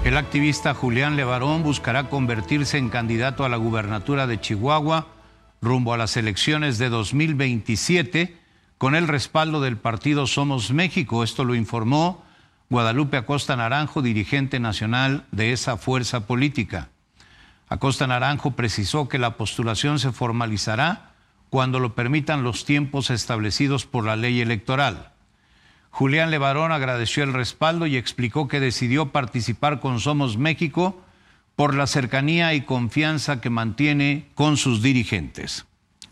El activista Julián Levarón buscará convertirse en candidato a la gubernatura de Chihuahua rumbo a las elecciones de 2027 con el respaldo del partido Somos México. Esto lo informó Guadalupe Acosta Naranjo, dirigente nacional de esa fuerza política. Acosta Naranjo precisó que la postulación se formalizará cuando lo permitan los tiempos establecidos por la ley electoral. Julián Levarón agradeció el respaldo y explicó que decidió participar con Somos México por la cercanía y confianza que mantiene con sus dirigentes.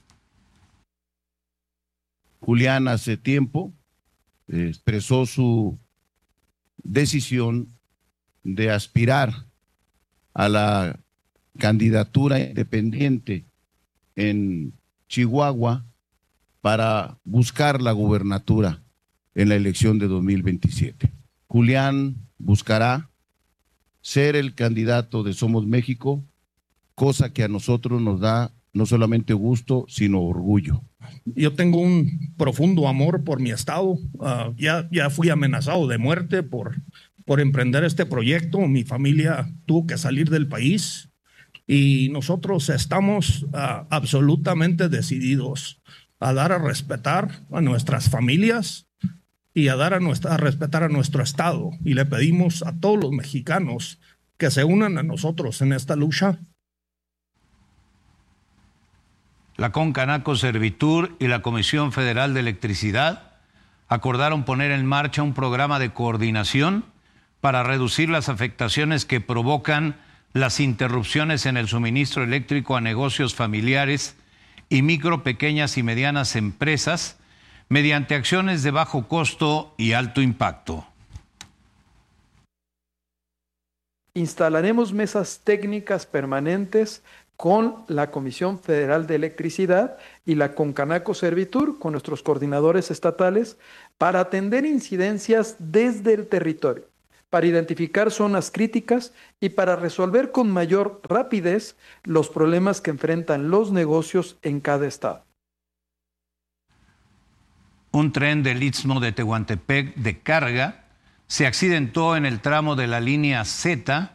Julián hace tiempo expresó su decisión de aspirar a la candidatura independiente en Chihuahua para buscar la gubernatura en la elección de 2027. Julián buscará ser el candidato de Somos México, cosa que a nosotros nos da no solamente gusto, sino orgullo. Yo tengo un profundo amor por mi estado. Ya fui amenazado de muerte por emprender este proyecto. Mi familia tuvo que salir del país y nosotros estamos absolutamente decididos a dar a respetar a nuestras familias y a respetar a nuestro estado. Y le pedimos a todos los mexicanos que se unan a nosotros en esta lucha. La Concanaco Servitur y la Comisión Federal de Electricidad acordaron poner en marcha un programa de coordinación para reducir las afectaciones que provocan las interrupciones en el suministro eléctrico a negocios familiares y micro, pequeñas y medianas empresas mediante acciones de bajo costo y alto impacto. Instalaremos mesas técnicas permanentes con la Comisión Federal de Electricidad y la Concanaco Servitur, con nuestros coordinadores estatales, para atender incidencias desde el territorio, para identificar zonas críticas y para resolver con mayor rapidez los problemas que enfrentan los negocios en cada estado. Un tren del Istmo de Tehuantepec de carga se accidentó en el tramo de la línea Z